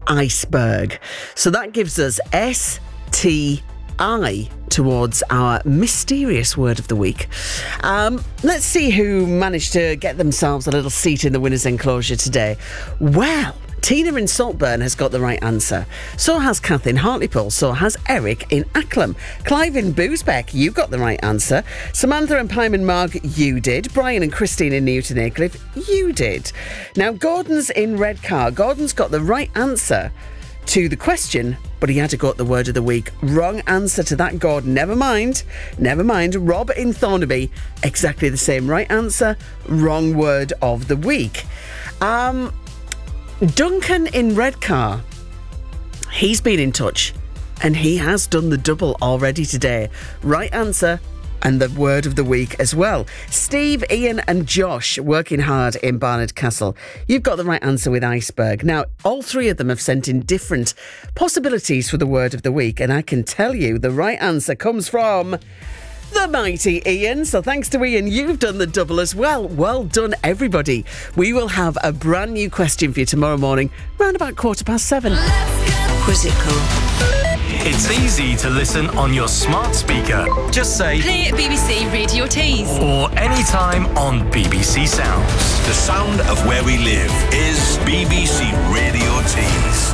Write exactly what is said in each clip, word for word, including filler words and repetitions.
iceberg. So that gives us S T I towards our mysterious word of the week. Um, let's see who managed to get themselves a little seat in the winner's enclosure today. Well, Tina in Saltburn has got the right answer. So has Kath in Hartlepool. So has Eric in Acklam. Clive in Boosbeck, you got the right answer. Samantha and Pyman Marg, you did. Brian and Christine in Newton Aycliffe, you did. Now, Gordon's in Redcar. Gordon's got the right answer to the question, but he had to go at the word of the week. Wrong answer to that, Gordon. Never mind. Never mind. Rob in Thornaby, exactly the same. Right answer, wrong word of the week. Um... Duncan in Redcar, he's been in touch and he has done the double already today. Right answer and the word of the week as well. Steve, Ian and Josh working hard in Barnard Castle. You've got the right answer with iceberg. Now, all three of them have sent in different possibilities for the word of the week, and I can tell you the right answer comes from the mighty Ian. So thanks to Ian, you've done the double as well. Well done, everybody. We will have a brand new question for you tomorrow morning, round about quarter past seven. Quizzical. It's easy to listen on your smart speaker. Just say play at B B C Radio Tees. Or anytime on B B C Sounds. The sound of where we live is B B C Radio Tees.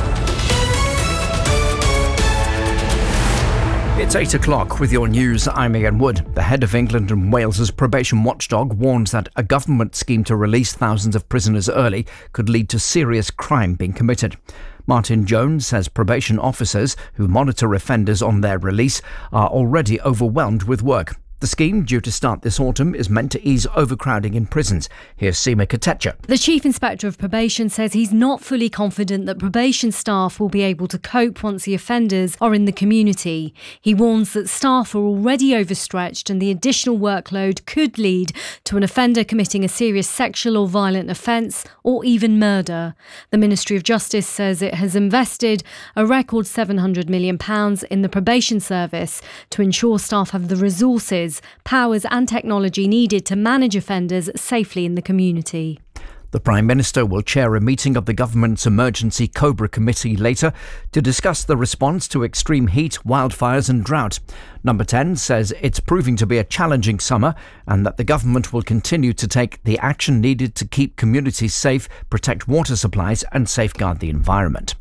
It's eight o'clock with your news. I'm Ian Wood. The head of England and Wales's probation watchdog warns that a government scheme to release thousands of prisoners early could lead to serious crime being committed. Martin Jones says probation officers who monitor offenders on their release are already overwhelmed with work. The scheme, due to start this autumn, is meant to ease overcrowding in prisons. Here's Seema Katecha. The Chief Inspector of Probation says he's not fully confident that probation staff will be able to cope once the offenders are in the community. He warns that staff are already overstretched and the additional workload could lead to an offender committing a serious sexual or violent offence or even murder. The Ministry of Justice says it has invested a record seven hundred million pounds in the probation service to ensure staff have the resources, powers and technology needed to manage offenders safely in the community. The Prime Minister will chair a meeting of the government's emergency Cobra Committee later to discuss the response to extreme heat, wildfires and drought. Number ten says it's proving to be a challenging summer and that the government will continue to take the action needed to keep communities safe, protect water supplies and safeguard the environment.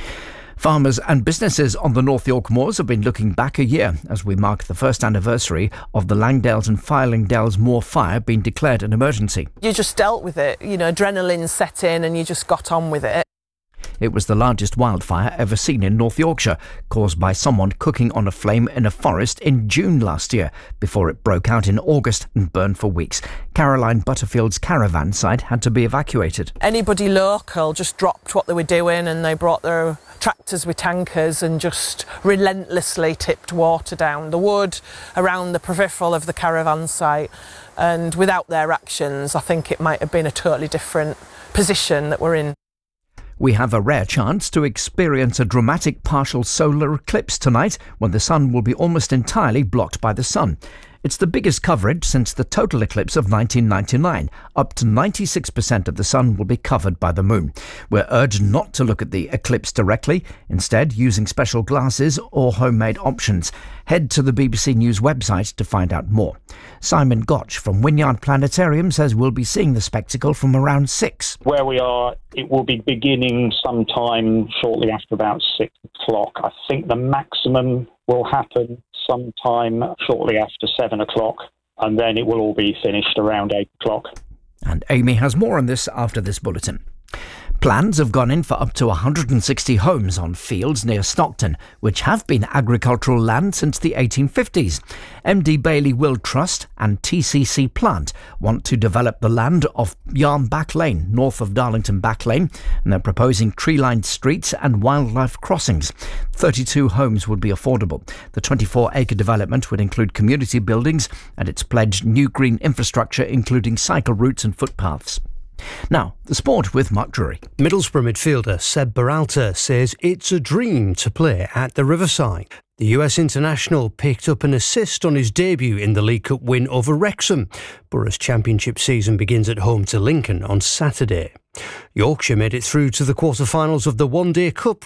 Farmers and businesses on the North York Moors have been looking back a year as we mark the first anniversary of the Langdales and Firelingdales Moor fire being declared an emergency. You just dealt with it, you know, adrenaline set in and you just got on with it. It was the largest wildfire ever seen in North Yorkshire, caused by someone cooking on a flame in a forest in June last year, before it broke out in August and burned for weeks. Caroline Butterfield's caravan site had to be evacuated. Anybody local just dropped what they were doing and they brought their tractors with tankers and just relentlessly tipped water down the wood around the peripheral of the caravan site. And without their actions, I think it might have been a totally different position that we're in. We have a rare chance to experience a dramatic partial solar eclipse tonight when the sun will be almost entirely blocked by the sun. It's the biggest coverage since the total eclipse of nineteen ninety-nine. Up to ninety-six percent of the sun will be covered by the moon. We're urged not to look at the eclipse directly, instead using special glasses or homemade options. Head to the B B C News website to find out more. Simon Gotch from Wynyard Planetarium says we'll be seeing the spectacle from around six. Where we are, it will be beginning sometime shortly after about six o'clock. I think the maximum will happen sometime shortly after seven o'clock, and then it will all be finished around eight o'clock. And Amy has more on this after this bulletin. Plans have gone in for up to one hundred sixty homes on fields near Stockton, which have been agricultural land since the eighteen fifties. M D Bailey Will Trust and T C C Plant want to develop the land off Yarm Back Lane, north of Darlington Back Lane, and they're proposing tree-lined streets and wildlife crossings. thirty-two homes would be affordable. The twenty-four acre development would include community buildings, and it's pledged new green infrastructure, including cycle routes and footpaths. Now, the sport with Mark Drury. Middlesbrough midfielder Seb Berhalter says it's a dream to play at the Riverside. The U S international picked up an assist on his debut in the League Cup win over Wrexham. Borough's championship season begins at home to Lincoln on Saturday. Yorkshire made it through to the quarter-finals of the One Day Cup